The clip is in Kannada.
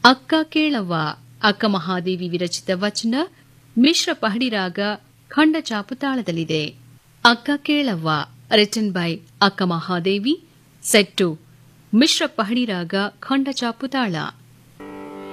ಅಕ್ಕ ಕೇಳವ್ವ ಅಕ್ಕ ಮಹಾದೇವಿ ವಿರಚಿತ ವಚನ ಮಿಶ್ರ ಪಹಡಿ ರಾಗ ಖಂಡ ಚಾಪುತಾಳದಲ್ಲಿದೆ. ಅಕ್ಕ ಕೇಳವ್ವ ರಿಟನ್ ಬೈ ಅಕ್ಕ ಮಹಾದೇವಿ, ಸೆಟ್ ಟು ಮಿಶ್ರ ಪಹಡಿ ರಾಗ ಖಂಡ ಚಾಪುತಾಳ.